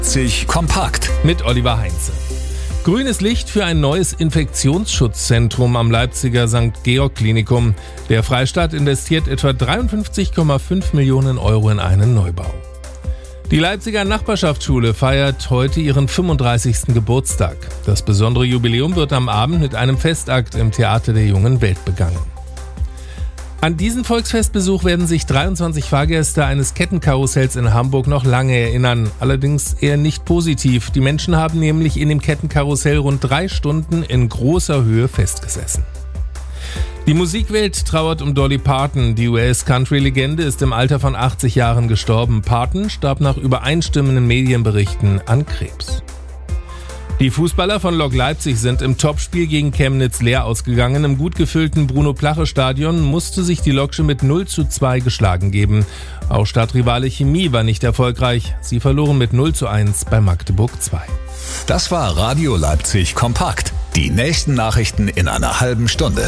Leipzig kompakt mit Oliver Heinze. Grünes Licht für ein neues Infektionsschutzzentrum am Leipziger St. Georg Klinikum. Der Freistaat investiert etwa 53,5 Millionen Euro in einen Neubau. Die Leipziger Nachbarschaftsschule feiert heute ihren 35. Geburtstag. Das besondere Jubiläum wird am Abend mit einem Festakt im Theater der Jungen Welt begangen. An diesen Volksfestbesuch werden sich 23 Fahrgäste eines Kettenkarussells in Hamburg noch lange erinnern. Allerdings eher nicht positiv. Die Menschen haben nämlich in dem Kettenkarussell rund 3 Stunden in großer Höhe festgesessen. Die Musikwelt trauert um Dolly Parton. Die US-Country-Legende ist im Alter von 80 Jahren gestorben. Parton starb nach übereinstimmenden Medienberichten an Krebs. Die Fußballer von Lok Leipzig sind im Topspiel gegen Chemnitz leer ausgegangen. Im gut gefüllten Bruno-Plache-Stadion musste sich die Loksche mit 0:2 geschlagen geben. Auch Stadtrivale Chemie war nicht erfolgreich. Sie verloren mit 0:1 bei Magdeburg 2. Das war Radio Leipzig kompakt. Die nächsten Nachrichten in einer halben Stunde.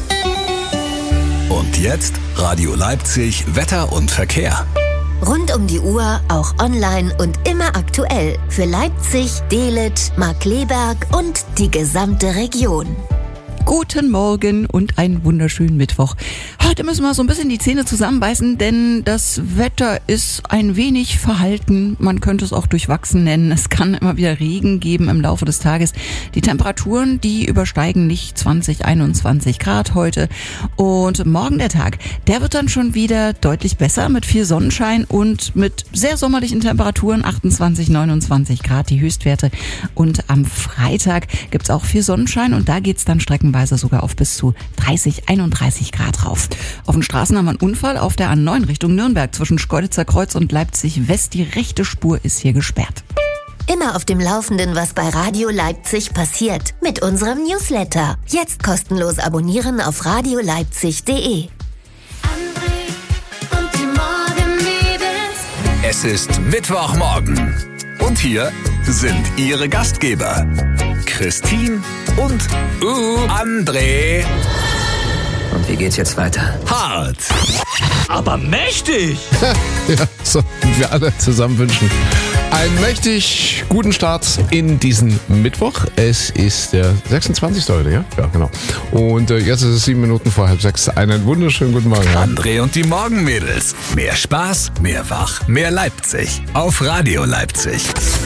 Und jetzt Radio Leipzig Wetter und Verkehr. Rund um die Uhr, auch online und immer aktuell. Für Leipzig, Dehlet, Markkleeberg und die gesamte Region. Guten Morgen und einen wunderschönen Mittwoch. Heute müssen wir so ein bisschen die Zähne zusammenbeißen, denn das Wetter ist ein wenig verhalten. Man könnte es auch durchwachsen nennen. Es kann immer wieder Regen geben im Laufe des Tages. Die Temperaturen, die übersteigen nicht 20, 21 Grad heute. Und morgen der Tag, der wird dann schon wieder deutlich besser mit viel Sonnenschein und mit sehr sommerlichen Temperaturen, 28, 29 Grad die Höchstwerte. Und am Freitag gibt's auch viel Sonnenschein und da geht's dann streckenweise sogar auf bis zu 30, 31 Grad rauf. Auf den Straßen haben wir einen Unfall auf der A9 Richtung Nürnberg zwischen Schkeuditzer Kreuz und Leipzig West. Die rechte Spur ist hier gesperrt. Immer auf dem Laufenden, was bei Radio Leipzig passiert. Mit unserem Newsletter. Jetzt kostenlos abonnieren auf radioleipzig.de. Es ist Mittwochmorgen. Und hier sind Ihre Gastgeber. Christine und André. Und wie geht's jetzt weiter? Hart. Aber mächtig! Ja, so und wir alle zusammen wünschen einen mächtig guten Start in diesen Mittwoch. Es ist der 26. heute, ja? Ja, genau. Und jetzt ist es 7 Minuten vor 5:30. Einen wunderschönen guten Morgen. André und die Morgenmädels. Mehr Spaß, mehr Wach, mehr Leipzig. Auf Radio Leipzig.